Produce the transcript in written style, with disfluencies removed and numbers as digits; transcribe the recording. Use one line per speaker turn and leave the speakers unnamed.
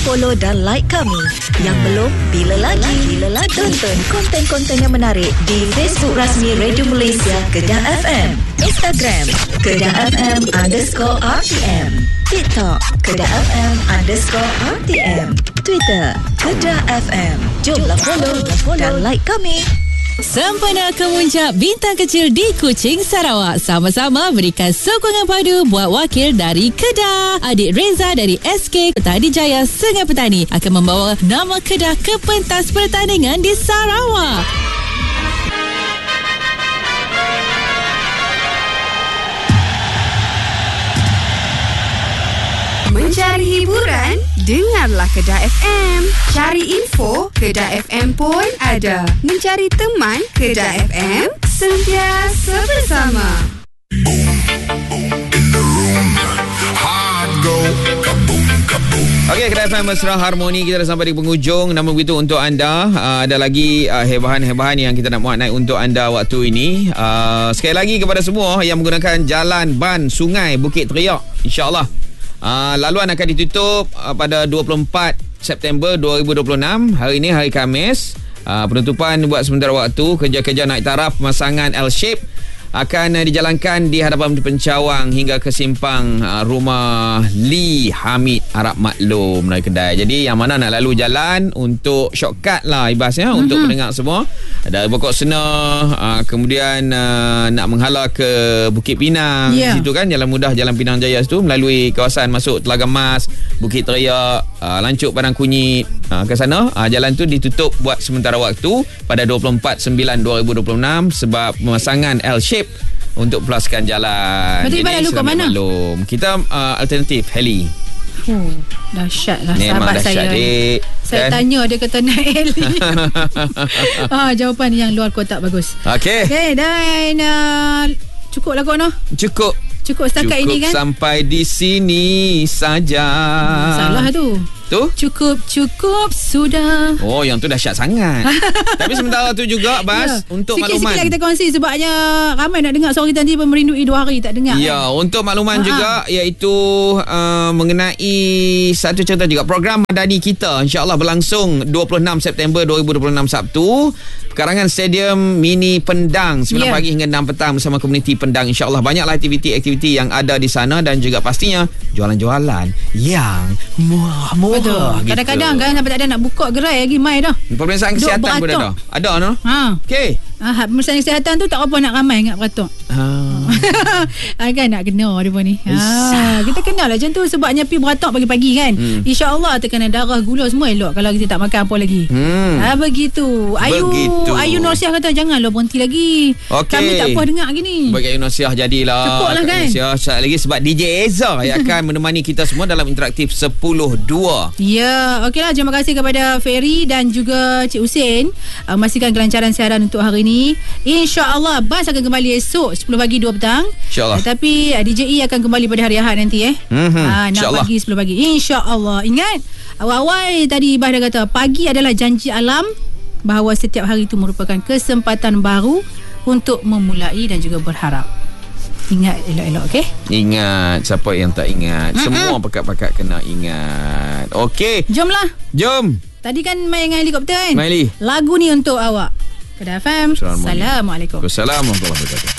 follow dan like kami. Yang belum, bila lagi tonton konten-konten yang menarik di Facebook rasmi Radio Malaysia Kedah FM, Instagram Kedah FM_RTM, TikTok Kedah FM_RTM, Twitter Kedah FM. Jomlah follow dan like kami.
Sempena kemuncak bintang kecil di Kuching, Sarawak. Sama-sama berikan sokongan padu buat wakil dari Kedah. Adik Reza dari SK Petani Jaya Sungai Petani akan membawa nama Kedah ke pentas pertandingan di Sarawak.
Mencari hiburan? Dengarlah Kedah FM. Cari info? Kedah FM pun ada. Mencari teman? Kedah FM sentiasa bersama.
Okey, Kedah FM Mesra Harmoni, kita dah sampai di penghujung. Namun begitu untuk anda, ada lagi hebahan-hebahan yang kita nak muat naik untuk anda waktu ini. Sekali lagi kepada semua yang menggunakan jalan ban sungai Bukit Teriak, InsyaAllah laluan akan ditutup pada 24 September 2026. Hari ini hari Khamis. Penutupan buat sementara waktu. Kerja-kerja naik taraf pemasangan L-shape akan dijalankan di hadapan Pencawang hingga ke simpang rumah Lee Hamid Arab Maklum dari Kedai. Jadi yang mana nak lalu jalan untuk shortcut lah ibasnya, untuk pendengar semua, dari Pokok Sena, kemudian nak menghala ke Bukit Pinang, situ kan jalan mudah, Jalan Pinang Jaya situ, melalui kawasan masuk Telaga Mas, Bukit Teriak, Lancuk Padang Kunyit, ke sana. Jalan tu ditutup buat sementara waktu pada 24/9/2026 sebab pemasangan L-shape untuk pelaskan jalan.
Berarti Iban lalu kat mana?
Kita alternatif heli.
Dahsyat lah
memang
sahabat
dahsyat,
saya.
Dik.
Saya tanya dia kata naik heli. Jawapan yang luar kotak bagus.
Okey.
Dan cukup lah kau no? Cukup setakat ini kan?
Cukup sampai di sini saja.
Salah tu. Cukup sudah.
Oh, yang tu dahsyat sangat. Tapi sementara tu juga Bas, untuk
sikit-sikit
makluman.
Sikit lah kita kongsi sebabnya ramai nak dengar suara kita nanti merindui 2 hari tak dengar.
Ya, untuk makluman juga iaitu mengenai satu cerita juga, program madani kita insya-Allah berlangsung 26 September 2026 Sabtu. Pekarangan Stadium Mini Pendang 9 pagi hingga 6 petang bersama komuniti Pendang. InsyaAllah banyaklah aktiviti-aktiviti yang ada di sana dan juga pastinya jualan-jualan yang murah-murah.
Kadang-kadang kan sampai tak ada nak buka gerai lagi mai dah.
Pemeriksaan kesihatan pun ada. Ada no? Okey.
Pemeriksaan kesihatan tu tak apa nak ramai ingat beratuk. Kan nak kena dia pun ni. Kita kenal lah macam tu sebabnya pergi beratuk pagi-pagi kan. InsyaAllah tekanan darah, gula semua elok kalau kita tak makan apa lagi. Begitu. Ayu Norsiah kata janganlah berhenti lagi. Kami tak puas dengar gini.
Bagi Ayu Norsiah jadilah.
Tepuk lah kan.
Sekejap lagi sebab DJ Eza yang akan menemani kita semua dalam interaktif 10.2.
Ya, okeylah. Terima kasih kepada Ferry dan juga Cik Husin. Memastikan kelancaran siaran untuk hari ini. InsyaAllah Bas akan kembali esok 10 pagi 2 petang. InsyaAllah. Tapi DJ E akan kembali pada hari Ahad nanti 6 pagi 10 pagi. InsyaAllah. Ingat awal-awal tadi Ibah dah kata pagi adalah janji alam, bahawa setiap hari itu merupakan kesempatan baru untuk memulai dan juga berharap. Ingat elok-elok, okey? Ingat. Siapa yang tak ingat? Semua pakat-pakat kena ingat. Okey. Jom. Tadi kan main dengan helikopter kan? Lagu ni untuk awak. Kedah FM. Assalamualaikum.
Assalamualaikum warahmatullahi wabarakatuh.